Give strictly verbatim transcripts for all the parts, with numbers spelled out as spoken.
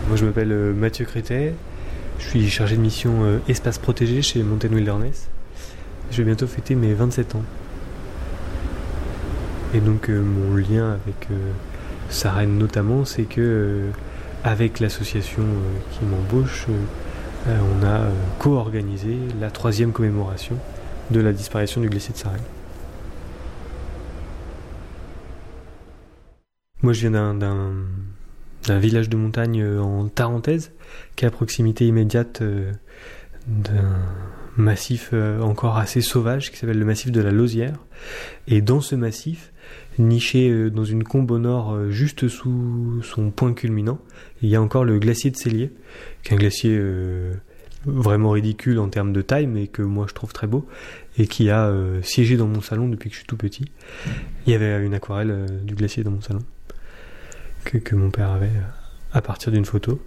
Moi je m'appelle euh, Mathieu Crétet, je suis chargé de mission euh, espace protégé chez Mountain Wilderness. Je vais bientôt fêter mes vingt-sept ans. Et donc euh, mon lien avec euh, Sarenne notamment, c'est que euh, avec l'association euh, qui m'embauche, euh, euh, on a euh, co-organisé la troisième commémoration de la disparition du glacier de Sarenne. Moi je viens d'un, d'un, d'un village de montagne en Tarentaise, qui est à proximité immédiate euh, d'un massif euh, encore assez sauvage, qui s'appelle le massif de la Lausière. Et dans ce massif, niché euh, dans une combe au nord, euh, juste sous son point culminant, il y a encore le glacier de Cellier, qui est un glacier euh, vraiment ridicule en termes de taille, mais que moi je trouve très beau, et qui a euh, siégé dans mon salon depuis que je suis tout petit. Il y avait une aquarelle euh, du glacier dans mon salon, que, que mon père avait à partir d'une photo.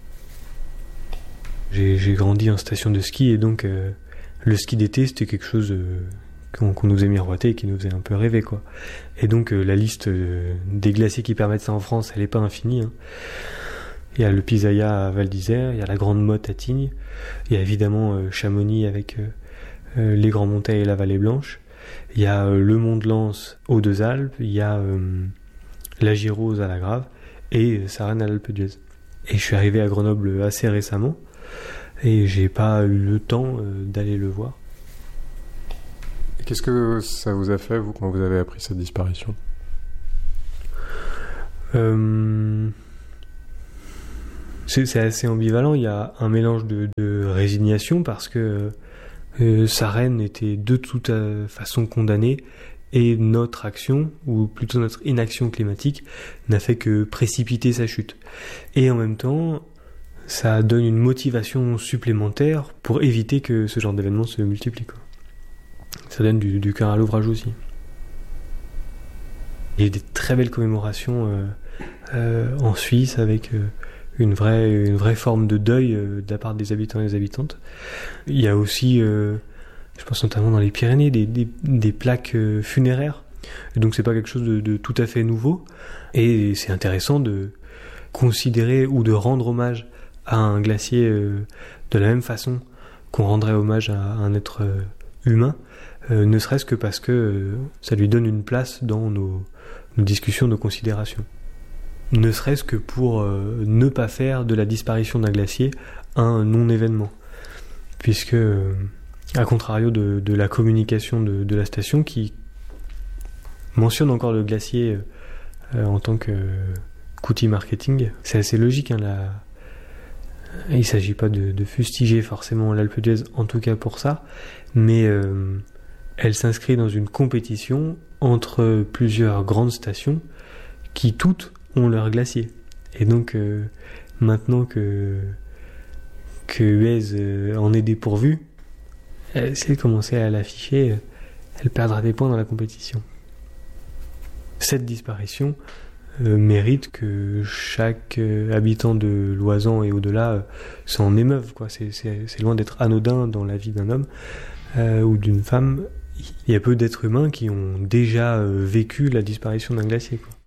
J'ai, j'ai grandi en station de ski, et donc euh, le ski d'été c'était quelque chose euh, qu'on, qu'on nous faisait miroiter et qui nous faisait un peu rêver, quoi. Et donc euh, la liste euh, des glaciers qui permettent ça en France, elle n'est pas infinie, hein. Il y a le Pisaya à Val d'Isère, il y a la Grande Motte à Tignes, il y a évidemment euh, Chamonix avec euh, euh, les Grands Montets et la Vallée Blanche, il y a euh, le Mont de Lens aux Deux Alpes, il y a euh, la Girose à la Grave et Sarenne à l'Alpe d'Huez. Et je suis arrivé à Grenoble assez récemment et j'ai pas eu le temps euh, d'aller le voir. Et qu'est-ce que ça vous a fait, vous, quand vous avez appris cette disparition ? euh... c'est, c'est assez ambivalent. Il y a un mélange de, de résignation parce que euh, Sarenne était de toute euh, façon condamnée, et notre action, ou plutôt notre inaction climatique, n'a fait que précipiter sa chute. Et en même temps, ça donne une motivation supplémentaire pour éviter que ce genre d'événement se multiplie, quoi. Ça donne du, du cœur à l'ouvrage aussi. Il y a eu des très belles commémorations euh, euh, en Suisse avec euh, une, vraie, une vraie forme de deuil euh, de la part des habitants et des habitantes. Il y a aussi... Euh, je pense notamment dans les Pyrénées, des, des, des plaques euh, funéraires. Et donc c'est pas quelque chose de, de tout à fait nouveau. Et c'est intéressant de considérer ou de rendre hommage à un glacier euh, de la même façon qu'on rendrait hommage à un être euh, humain, euh, ne serait-ce que parce que euh, ça lui donne une place dans nos, nos discussions, nos considérations. Ne serait-ce que pour euh, ne pas faire de la disparition d'un glacier un non-événement. Puisque... Euh, à contrario de, de la communication de, de la station qui mentionne encore le glacier euh, en tant que, qu'outil marketing, c'est assez logique, hein, la... il ne s'agit pas de, de fustiger forcément l'Alpe d'Huez, en tout cas pour ça, mais euh, elle s'inscrit dans une compétition entre plusieurs grandes stations qui toutes ont leur glacier. Et donc euh, maintenant que, que Huez euh, en est dépourvu, Euh, si elle commençait à l'afficher, euh, elle perdra des points dans la compétition. Cette disparition euh, mérite que chaque euh, habitant de Loisan et au-delà euh, s'en émeuve, quoi. C'est, c'est, c'est loin d'être anodin dans la vie d'un homme euh, ou d'une femme. Il y a peu d'êtres humains qui ont déjà euh, vécu la disparition d'un glacier, quoi.